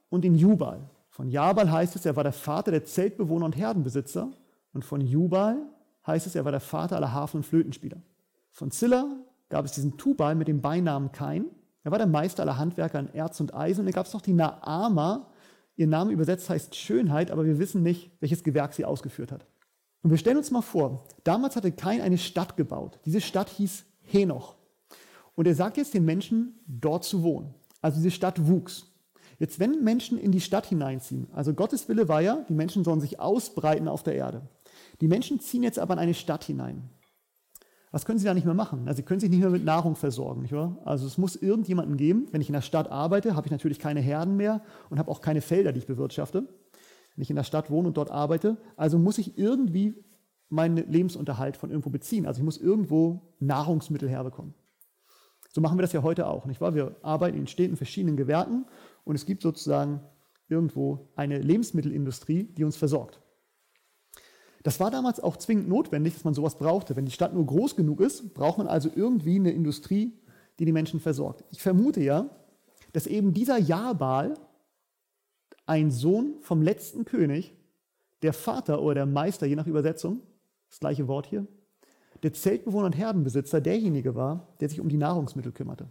und den Jubal. Von Jabal heißt es, er war der Vater der Zeltbewohner und Herdenbesitzer. Und von Jubal heißt es, er war der Vater aller Harfen- und Flötenspieler. Von Zilla gab es diesen Tubal mit dem Beinamen Kain. Er war der Meister aller Handwerker an Erz und Eisen. Und dann gab es noch die Naama. Ihr Name übersetzt heißt Schönheit, aber wir wissen nicht, welches Gewerk sie ausgeführt hat. Und wir stellen uns mal vor, damals hatte Kain eine Stadt gebaut. Diese Stadt hieß Henoch. Und er sagt jetzt den Menschen, dort zu wohnen. Also diese Stadt wuchs. Jetzt, wenn Menschen in die Stadt hineinziehen, also Gottes Wille war ja, die Menschen sollen sich ausbreiten auf der Erde. Die Menschen ziehen jetzt aber in eine Stadt hinein. Was können sie da nicht mehr machen? Also sie können sich nicht mehr mit Nahrung versorgen, nicht wahr? Also es muss irgendjemanden geben. Wenn ich in der Stadt arbeite, habe ich natürlich keine Herden mehr und habe auch keine Felder, die ich bewirtschafte. Wenn ich in der Stadt wohne und dort arbeite, also muss ich irgendwie meinen Lebensunterhalt von irgendwo beziehen. Also ich muss irgendwo Nahrungsmittel herbekommen. So machen wir das ja heute auch, nicht wahr? Wir arbeiten in Städten, verschiedenen Gewerken und es gibt sozusagen irgendwo eine Lebensmittelindustrie, die uns versorgt. Das war damals auch zwingend notwendig, dass man sowas brauchte. Wenn die Stadt nur groß genug ist, braucht man also irgendwie eine Industrie, die die Menschen versorgt. Ich vermute ja, dass eben dieser Jabal, ein Sohn vom letzten König, der Vater oder der Meister, je nach Übersetzung, das gleiche Wort hier, der Zeltbewohner und Herdenbesitzer derjenige war, der sich um die Nahrungsmittel kümmerte.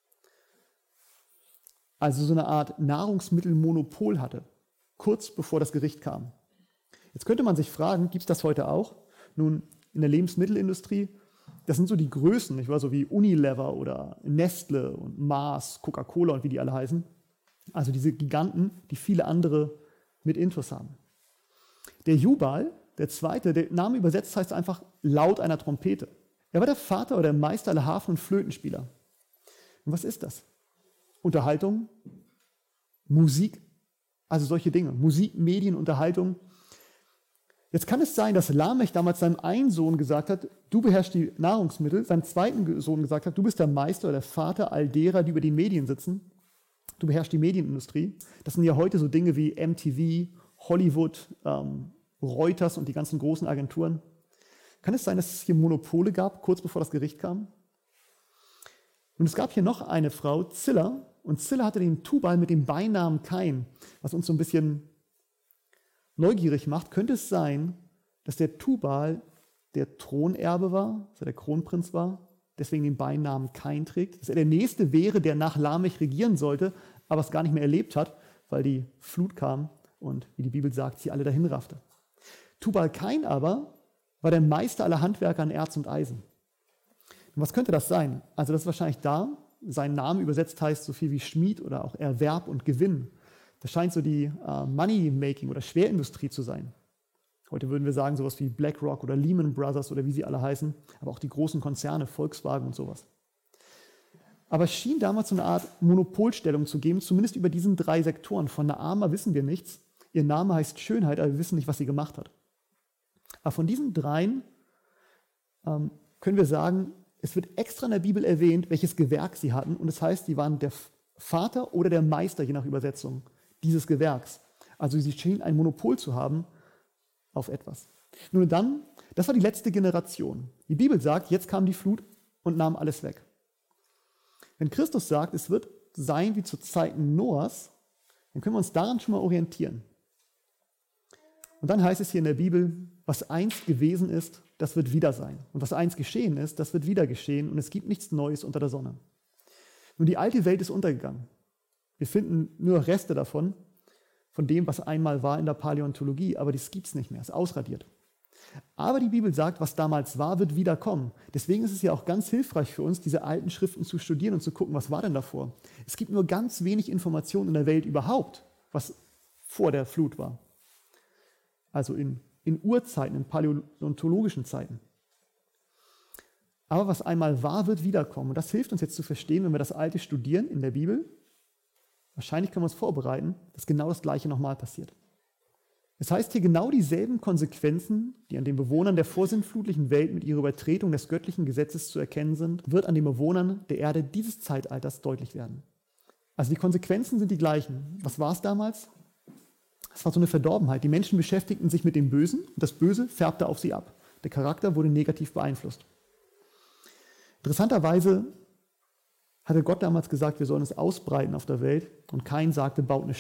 Also so eine Art Nahrungsmittelmonopol hatte, kurz bevor das Gericht kam. Jetzt könnte man sich fragen, gibt es das heute auch? Nun, in der Lebensmittelindustrie, das sind so die Größen, nicht wahr? So wie Unilever oder Nestle und Mars, Coca-Cola und wie die alle heißen. Also diese Giganten, die viele andere mit Intus haben. Der Jubal, der zweite, der Name übersetzt heißt einfach laut einer Trompete. Er war der Vater oder der Meister aller Harfen- und Flötenspieler. Und was ist das? Unterhaltung, Musik, also solche Dinge. Musik, Medien, Unterhaltung. Jetzt kann es sein, dass Lamech damals seinem einen Sohn gesagt hat, du beherrschst die Nahrungsmittel, seinem zweiten Sohn gesagt hat, du bist der Meister oder der Vater all derer, die über den Medien sitzen. Du beherrschst die Medienindustrie. Das sind ja heute so Dinge wie MTV, Hollywood, Reuters und die ganzen großen Agenturen. Kann es sein, dass es hier Monopole gab, kurz bevor das Gericht kam? Und es gab hier noch eine Frau, Zilla, und Zilla hatte den Tubal mit dem Beinamen Kain, was uns so ein bisschen neugierig macht. Könnte es sein, dass der Tubal der Thronerbe war, dass er der Kronprinz war, deswegen den Beinamen Kain trägt, dass er der Nächste wäre, der nach Lamech regieren sollte, aber es gar nicht mehr erlebt hat, weil die Flut kam und, wie die Bibel sagt, sie alle dahin raffte. Tubal Kain aber war der Meister aller Handwerker an Erz und Eisen. Und was könnte das sein? Also das ist wahrscheinlich da, sein Name übersetzt heißt so viel wie Schmied oder auch Erwerb und Gewinn. Das scheint so die Money-Making oder Schwerindustrie zu sein. Heute würden wir sagen sowas wie BlackRock oder Lehman Brothers oder wie sie alle heißen, aber auch die großen Konzerne, Volkswagen und sowas. Aber es schien damals so eine Art Monopolstellung zu geben, zumindest über diesen drei Sektoren. Von Naama wissen wir nichts. Ihr Name heißt Schönheit, aber wir wissen nicht, was sie gemacht hat. Aber von diesen dreien können wir sagen, es wird extra in der Bibel erwähnt, welches Gewerk sie hatten. Und das heißt, sie waren der Vater oder der Meister, je nach Übersetzung, dieses Gewerks. Also sie schienen ein Monopol zu haben auf etwas. Nun dann, das war die letzte Generation. Die Bibel sagt, jetzt kam die Flut und nahm alles weg. Wenn Christus sagt, es wird sein wie zu Zeiten Noahs, dann können wir uns daran schon mal orientieren. Und dann heißt es hier in der Bibel, was einst gewesen ist, das wird wieder sein. Und was einst geschehen ist, das wird wieder geschehen. Und es gibt nichts Neues unter der Sonne. Nun, die alte Welt ist untergegangen. Wir finden nur Reste davon, von dem, was einmal war in der Paläontologie, aber das gibt es nicht mehr, ist ausradiert. Aber die Bibel sagt, was damals war, wird wiederkommen. Deswegen ist es ja auch ganz hilfreich für uns, diese alten Schriften zu studieren und zu gucken, was war denn davor. Es gibt nur ganz wenig Informationen in der Welt überhaupt, was vor der Flut war. Also in Urzeiten, in paläontologischen Zeiten. Aber was einmal war, wird wiederkommen. Und das hilft uns jetzt zu verstehen, wenn wir das Alte studieren in der Bibel. Wahrscheinlich können wir uns vorbereiten, dass genau das Gleiche nochmal passiert. Es heißt hier genau dieselben Konsequenzen, die an den Bewohnern der vorsintflutlichen Welt mit ihrer Übertretung des göttlichen Gesetzes zu erkennen sind, wird an den Bewohnern der Erde dieses Zeitalters deutlich werden. Also die Konsequenzen sind die gleichen. Was war es damals? Es war so eine Verdorbenheit. Die Menschen beschäftigten sich mit dem Bösen und das Böse färbte auf sie ab. Der Charakter wurde negativ beeinflusst. Interessanterweise hatte Gott damals gesagt, wir sollen es ausbreiten auf der Welt und Kain sagte, baut eine